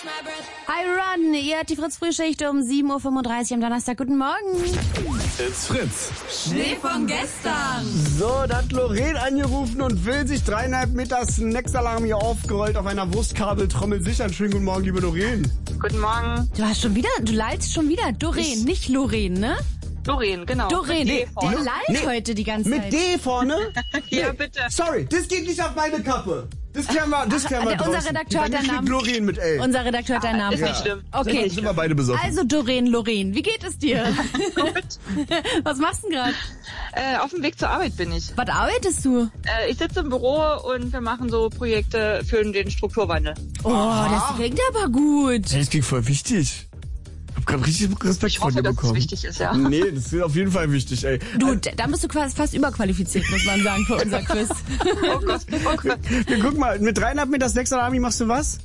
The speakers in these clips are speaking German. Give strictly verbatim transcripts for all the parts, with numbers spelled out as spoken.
Hi Ron, ihr hört die Fritz-Frühschicht um sieben Uhr fünfunddreißig am Donnerstag. Guten Morgen. It's Fritz. Schnee von gestern. So, da hat Lorraine angerufen und will sich dreieinhalb Meter Snacksalam hier aufgerollt auf einer Wurstkabeltrommel sichern. Schönen guten Morgen, liebe Lorraine. Guten Morgen. Du hast schon wieder, du leidest schon wieder. Doreen, Ich- nicht Lorraine, ne? Doreen, genau. Doreen, Mit D der vorne. leidet Nee, heute die ganze Mit Zeit. D vorne? Ja, Nee, bitte. Sorry, das geht nicht auf meine Kappe. Das klären wir, das klären wir Der- unser draußen. Redakteur hat Bei mir deinen steht Namen. Lorraine mit L. Unser Redakteur hat deinen Namen. Ist nicht schlimm. Okay, Sind wir beide besoffen. also Doreen, Lorraine, wie geht es dir? Was machst du denn gerade? Äh, auf dem Weg zur Arbeit bin ich. Was arbeitest du? Äh, ich sitze im Büro und wir machen so Projekte für den Strukturwandel. Oh, das klingt aber gut. Hey, das klingt voll wichtig. Ich hab grad richtig Respekt Ich vor hoffe, dir dass es bekommen. wichtig ist, ja. Nee, das ist auf jeden Fall wichtig, ey. Du, d- da bist du quasi fast überqualifiziert, muss man sagen, für unser Quiz. Oh Gott, oh Gott. Wir guck mal, mit dreieinhalb Meter Snacksalami machst du was?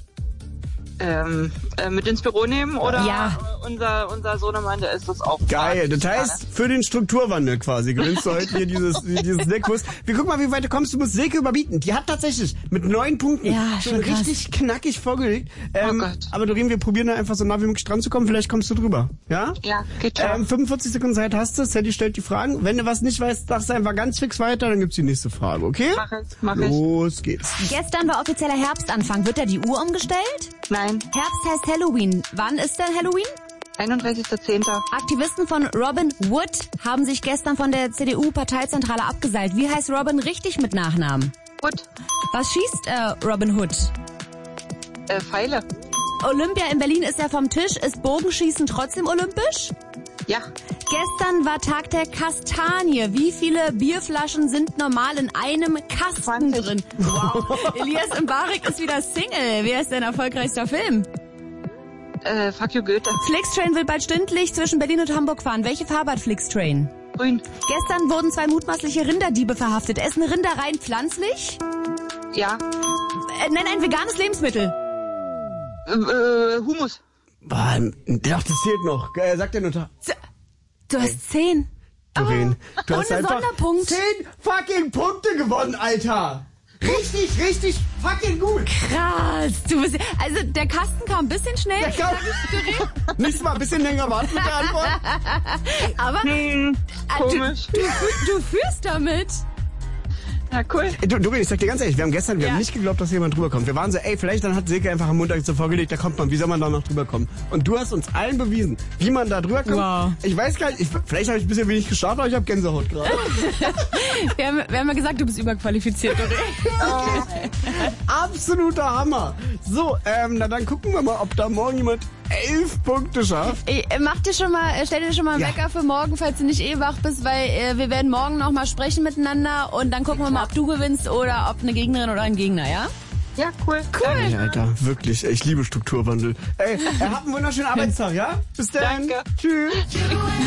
Ähm, äh, mit ins Büro nehmen oder Ja. äh, unser, unser Sohnemann, der ist das auch. Geil, das heißt, für den Strukturwandel quasi gewinnst du heute hier dieses, dieses Snackquiz. Wir gucken mal, wie weit du kommst. Du musst Silke überbieten. Die hat tatsächlich mit neun Punkten Ja, schon schon krass. richtig knackig vorgelegt. Ähm, Oh Gott. aber Doreen, wir probieren da einfach so nah wie möglich dran zu kommen. Vielleicht kommst du drüber. Ja? Ja, geht schon. Ähm, fünfundvierzig Sekunden Zeit hast du. Sadie stellt die Fragen. Wenn du was nicht weißt, sagst du einfach ganz fix weiter. Dann gibt's die nächste Frage, okay? Mach ich, mach ich. Los geht's. Gestern war offizieller Herbstanfang. Wird da die Uhr umgestellt? Nein, Herbst heißt Halloween. Wann ist denn Halloween? einunddreißigster zehnter Aktivisten von Robin Hood haben sich gestern von der C D U-Parteizentrale abgeseilt. Wie heißt Robin richtig mit Nachnamen? Gut. Was schießt äh, Robin Hood? Äh, Pfeile. Olympia in Berlin ist ja vom Tisch. Ist Bogenschießen trotzdem olympisch? Ja. Gestern war Tag der Kastanie. Wie viele Bierflaschen sind normal in einem Kasten zwanzig. drin? Wow. Elias Mbarek ist wieder Single. Wer ist dein erfolgreichster Film? Äh, fuck you Goethe. Flixtrain will bald stündlich zwischen Berlin und Hamburg fahren. Welche Farbe hat Flixtrain? Grün. Gestern wurden zwei mutmaßliche Rinderdiebe verhaftet. Essen Rinder rein pflanzlich? Ja. Äh, nenn ein veganes Lebensmittel. Äh, äh, Humus. Boah, doch, das zählt noch. Äh, Sagt der Notar. Z- Du hast zehn. Doreen, du hast ohne einfach Sonderpunkt. zehn fucking Punkte gewonnen, Alter. Richtig, richtig fucking gut. Krass. Du bist, also der Kasten kam ein bisschen schnell. Ja, komm. Nächstes Mal ein bisschen länger warten mit der Antwort. Aber Hm, äh, du, komisch. du, fü- du führst damit. Ja, cool. Ey, Du, Doreen, ich sag dir ganz ehrlich, wir haben gestern, wir Ja. haben nicht geglaubt, dass jemand drüber kommt. Wir waren so, ey, vielleicht dann hat Silke einfach am Montag so vorgelegt, da kommt man, wie soll man da noch drüber kommen? Und du hast uns allen bewiesen, wie man da drüber kommt. Wow. Ich weiß gar nicht, ich, vielleicht habe ich ein bisschen wenig gestartet, aber ich habe Gänsehaut gerade. Wir haben, wir haben ja gesagt, du bist überqualifiziert, oder? Absoluter Hammer. So, ähm, na dann gucken wir mal, ob da morgen jemand elf Punkte schafft. Ey, äh, mach dir schon mal, äh, stell dir schon mal einen Ja. Wecker für morgen, falls du nicht eh wach bist, weil äh, wir werden morgen noch mal sprechen miteinander und dann gucken wir mal, ob du gewinnst oder ob eine Gegnerin oder ein Gegner, ja? Ja, cool. Ey, Alter, wirklich, ey, ich liebe Strukturwandel. Ey, er hat einen wunderschönen Arbeitstag, ja? Bis dann. Danke. Tschüss.